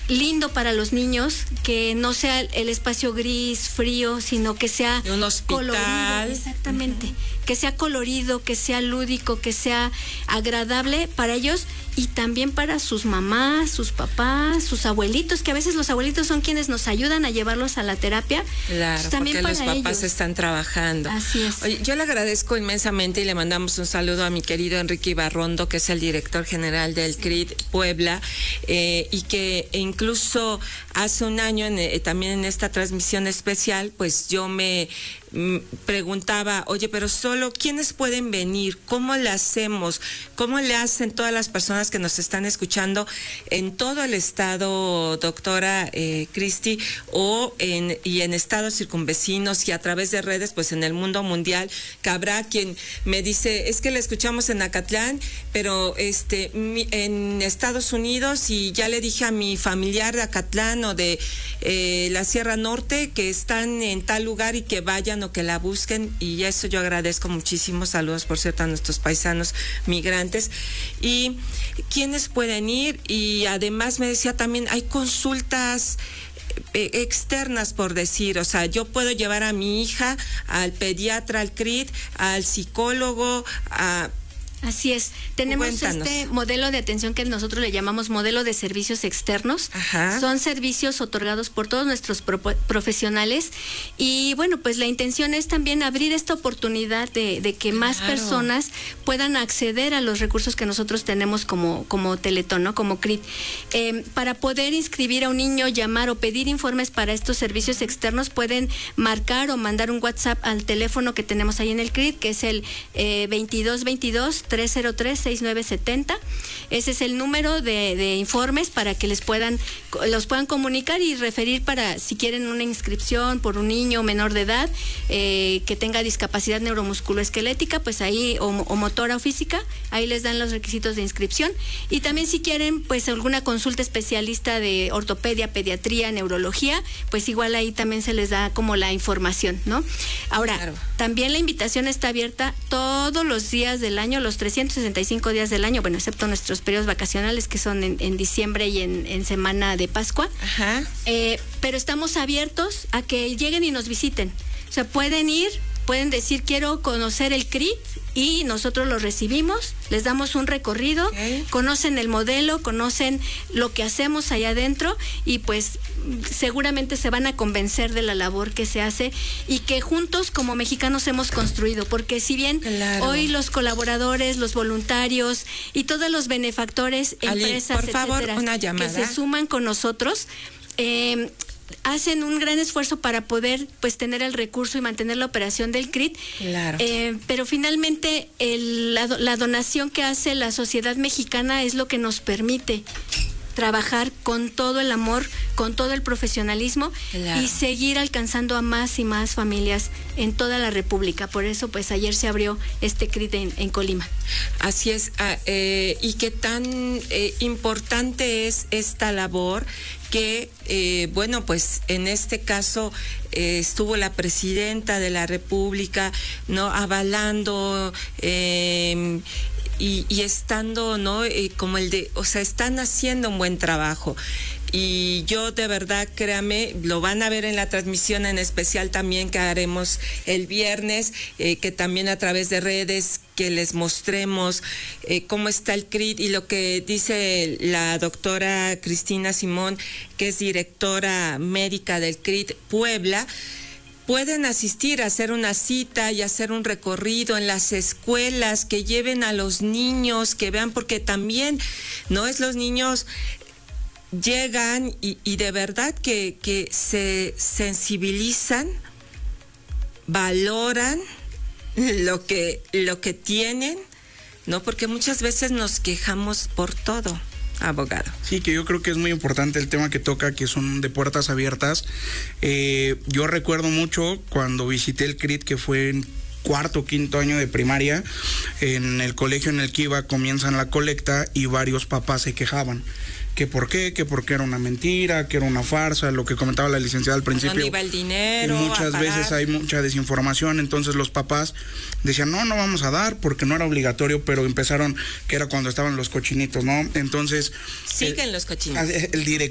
lindo para los niños, que no sea el espacio gris, frío, sino que sea un hospital. Colorido, exactamente, que sea colorido, que sea lúdico, que sea agradable para ellos y también para sus mamás, sus papás, sus abuelitos, que a veces los abuelitos son quienes nos ayudan a llevarlos a la terapia. Claro, también porque para los papás ellos están trabajando. Así es. Oye, yo le agradezco inmensamente y le mandamos un saludo a mi querido Enrique Ibarrondo, que es el director general del CRIT Puebla, y que incluso hace un año también en esta transmisión especial, pues yo me preguntaba, oye, pero solo ¿quiénes pueden venir? ¿Cómo le hacemos? ¿Cómo le hacen todas las personas que nos están escuchando en todo el estado, doctora Cristi, y en estados circunvecinos y a través de redes, pues en el mundo mundial, que habrá quien me dice, es que le escuchamos en Acatlán, pero en Estados Unidos, y ya le dije a mi familiar de Acatlán o de la Sierra Norte que están en tal lugar y que vayan o que la busquen, y eso yo agradezco muchísimo. Saludos, por cierto, a nuestros paisanos migrantes. Y quienes pueden ir, y además me decía también, hay consultas externas, por decir, o sea, yo puedo llevar a mi hija al pediatra, al CRIT, al psicólogo, Así es, tenemos Cuéntanos. este modelo de atención que nosotros le llamamos modelo de servicios externos. Ajá. Son servicios otorgados por todos nuestros profesionales, y bueno, pues la intención es también abrir esta oportunidad de que más personas puedan acceder a los recursos que nosotros tenemos como Teletón, ¿no? Como CRIT. Para poder inscribir a un niño, llamar o pedir informes para estos servicios externos, pueden marcar o mandar un WhatsApp al teléfono que tenemos ahí en el CRIT, que es el 2222-303-6970. Ese es el número de informes para que los puedan comunicar y referir para si quieren una inscripción por un niño menor de edad que tenga discapacidad neuromusculoesquelética, pues ahí, o motora o física, ahí les dan los requisitos de inscripción. Y también si quieren pues alguna consulta especialista de ortopedia, pediatría, neurología, pues igual ahí también se les da como la información, ¿no? Ahora, también la invitación está abierta todos los días del año, los 365 días del año, bueno, excepto nuestros periodos vacacionales que son en diciembre y en semana de Pascua. Ajá. Pero estamos abiertos a que lleguen y nos visiten. O sea, pueden ir, pueden decir quiero conocer el CRIT, y nosotros los recibimos, les damos un recorrido, conocen el modelo, conocen lo que hacemos allá adentro, y pues seguramente se van a convencer de la labor que se hace y que juntos como mexicanos hemos construido, porque si bien hoy los colaboradores, los voluntarios y todos los benefactores, empresas, por favor, etcétera, una llamada, que se suman con nosotros, hacen un gran esfuerzo para poder pues tener el recurso y mantener la operación del CRIT. Claro. Pero finalmente la donación que hace la sociedad mexicana es lo que nos permite trabajar con todo el amor, con todo el profesionalismo, y seguir alcanzando a más y más familias en toda la República. Por eso pues ayer se abrió este CRIT en Colima. Así es, y qué tan importante es esta labor que, bueno, pues en este caso estuvo la presidenta de la República, ¿no?, avalando y estando, ¿no?, como o sea, están haciendo un buen trabajo. Y yo de verdad, créame, lo van a ver en la transmisión en especial también que haremos el viernes, que también a través de redes que les mostremos cómo está el CRIT, y lo que dice la doctora Cristina Simón, que es directora médica del CRIT Puebla. Pueden asistir a hacer una cita y hacer un recorrido en las escuelas, que lleven a los niños, que vean, porque también no es los niños llegan y de verdad que se sensibilizan, valoran lo que tienen, ¿no? Porque muchas veces nos quejamos por todo, abogado. Sí, que yo creo que es muy importante el tema que toca, que son de puertas abiertas. Yo recuerdo mucho cuando visité el CRIT, que fue en cuarto o quinto año de primaria, en el colegio en el que iba comienzan la colecta y varios papás se quejaban. Que por qué, que porque era una mentira, que era una farsa, lo que comentaba la licenciada al principio. ¿Dónde iba el dinero? Muchas veces hay mucha desinformación, entonces los papás decían, no vamos a dar porque no era obligatorio, pero empezaron, que era cuando estaban los cochinitos, ¿no? Entonces... Siguen los cochinitos. El director